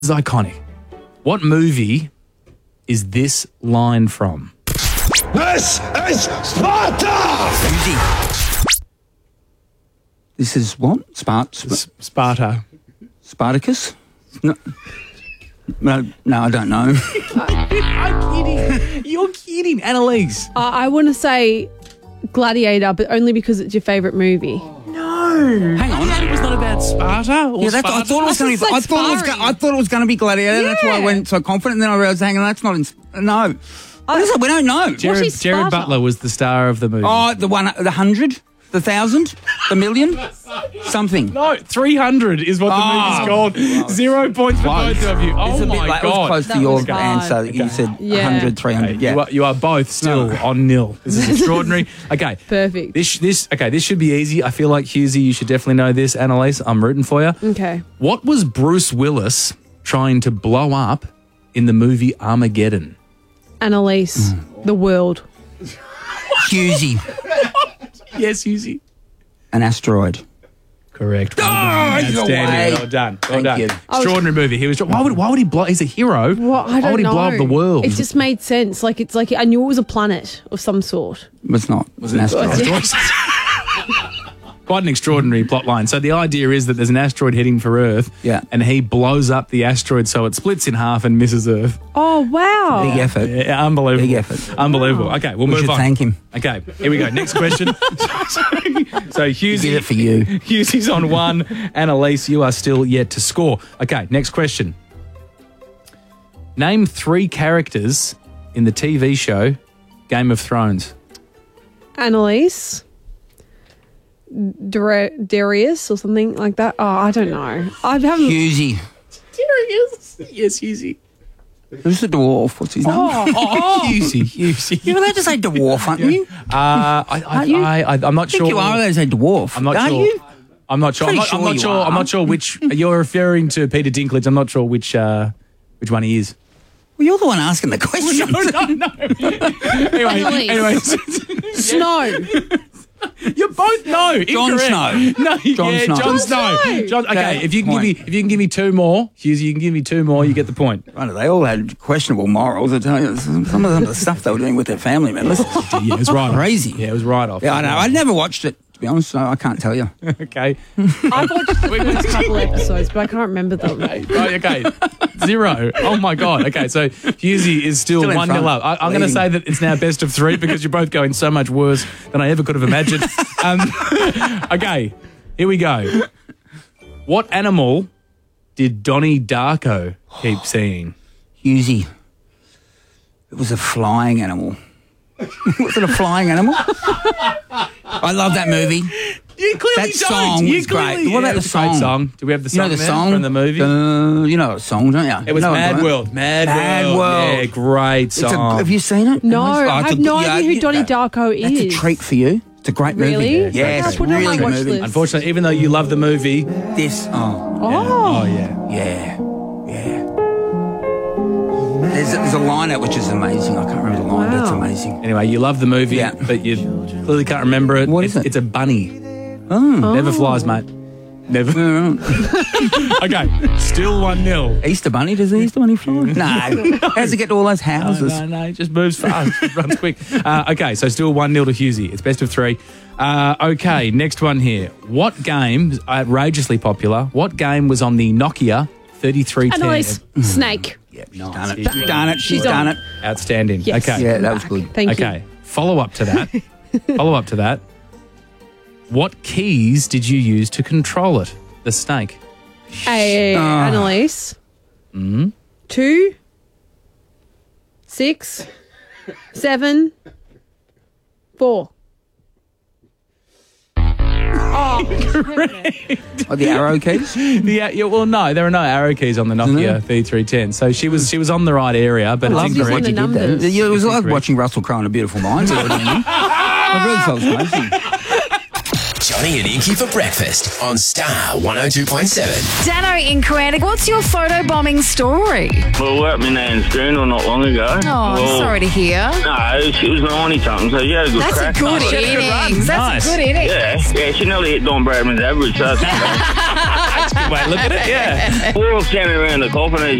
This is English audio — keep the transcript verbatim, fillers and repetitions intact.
is iconic. What movie is this line from? This is Sparta! This is what? Spart S- Sparta. Spartacus? No, no, no, I don't know. I'm kidding. You're kidding, Annalise. Uh, I want to say Gladiator, but only because it's your favourite movie. No. Hang on. It was not about Sparta? Or Yeah, that's, I thought it was going to be. I thought it was. Go, I thought it was going to be Gladiator. That's why I went so confident. And then I realised, hang on, that's not. In, no, what is it? We don't know. Jared, is Jared Sparta? Butler was the star of the movie. Oh, the one, the hundred, the thousand, the million, something. No, three hundred is what the Oh. movie's called. Zero points for Close. both of you. Oh, It's a bit my like, it was God. close That to your was hard. answer. You said Yeah. one hundred, three hundred. Okay, Yeah. you, are, you are both still No. on nil. This is extraordinary. Okay. Perfect. This this okay, this should be easy. I feel like Husey, you should definitely know this. Annalise, I'm rooting for you. Okay. What was Bruce Willis trying to blow up in the movie Armageddon? Annalise, the world. Husey, Yes, Husey. an asteroid. Correct. Well Oh, done. you're Outstanding. way. Well done. Well Thank done. you. Extraordinary movie. He was. Why would? Why would he blow? He's a hero. Well, I don't why would he know. blow up the world? It just made sense. Like it's like I knew it was a planet of some sort. It's not. It's an asteroid. Quite an extraordinary plot line. So the idea is that there's an asteroid heading for Earth, Yeah. and he blows up the asteroid so it splits in half and misses Earth. Oh wow! Big effort. Yeah, unbelievable. Big effort. Unbelievable. Okay, we'll We move should on. thank him. Okay, here we go. Next question. So He did Husey, it for you. Husey's on one. Annalise, you are still yet to score. Okay, next question. Name three characters in the T V show Game of Thrones. Annalise, Dar- Darius or something like that. Oh, I don't know. I haven't. Husey. Darius. Yes, Husey. Who's the dwarf? What's his name? Oh, oh, Husey, Husey. You're allowed to say dwarf, aren't you? Uh, I, I, Aren't you? I, I, I'm not I think sure. you are allowed to say dwarf. I'm not aren't sure. you? I'm not sure. I'm Pretty not, I'm sure not you sure. are. I'm not sure which you're referring to. Peter Dinklage. I'm not sure which uh, which one he is. Well, you're the one asking the question. No, no, no. anyway, Annalise. anyway, Snow. you both know. Jon Incorrect. Snow. No, Jon yeah, Snow. Jon Jon Snow. Snow. Jon, okay, Okay, if you can point. give me if you can give me two more, Hughes, you can give me two more, you get the point. Right, they all had questionable morals. I tell you, some of the stuff they were doing with their family members. Yeah, it was right. Crazy. Yeah, it was right off. Yeah, I know. I never watched it, to be honest, so I can't tell you. Okay. I've watched the first couple episodes, but I can't remember them. Right, okay. Zero. Oh my God. Okay, so Husey is still, Still in one nil front. up. I, I'm going to Leading. say that it's now best of three because you're both going so much worse than I ever could have imagined. Um, okay, here we go. What animal did Donnie Darko keep seeing? Husey. It was a flying animal. Was it a flying animal? I love that movie. You clearly That don't. song you was great. clearly- What about yeah, the it's a great song? song? Do we have the You know song, the there song from the movie? Uh, you know the song, don't you? It was No, Mad don't. World. Mad, Mad World. World. Yeah, great It's a, song. have you seen it? No, Oh, I it's have a- no yeah, idea who yeah, Donnie that- Darko That's a is. treat for you. It's a great Really? movie. Yeah, Yes, I'll put it on really my good watch movie. list. Unfortunately, even though you love the movie, This, oh, oh yeah. yeah, yeah. There's, there's a line out which is amazing. I can't remember the line, but it's Wow. amazing. Anyway, you love the movie, Yeah. but you clearly can't remember it. What it's, is it? It's a bunny. Oh. Never flies, mate. Never. Okay, still one nil. Easter Bunny, does the Easter Bunny fly? No. How's it get to all those No, houses? no, no, it just moves fast, runs quick. Uh, okay, so still one nil to Husey. It's best of three. Uh, okay, next one here. What game, outrageously popular, what game was on the Nokia thirty-three ten? Annalise, Snake. Yeah, she's done it. She's done it. She's She's done on. it. Outstanding. Yes. Okay. Yeah, that was good. Thank you. Okay, follow up to that. follow up to that. What keys did you use to control it? The snake. Hey, Ah. Annalise. Mm-hmm. Two, six, seven, four. Oh, Oh, the arrow keys? Yeah, yeah, well, no, there are no arrow keys on the Nokia thirty-three ten. So she was she was on the right area, but I it's love this incorrect. one. The numbers. Yeah, it was like Incorrect. watching Russell Crowe in A Beautiful Mind. the other evening. I really felt amazing. Johnny and Inky for breakfast on Star one oh two point seven. Dano in Coanda, what's your photobombing story? Well, we were at my nan's funeral not long ago. Oh, I'm well, sorry to hear. No, she was ninety something, so she had a good That's a crack. good Nice. innings. That's Nice. a good innings. Yeah, yeah, she nearly hit Don Bradman's average, so that's That's a good way to look at it, yeah. We're all standing around the coffin.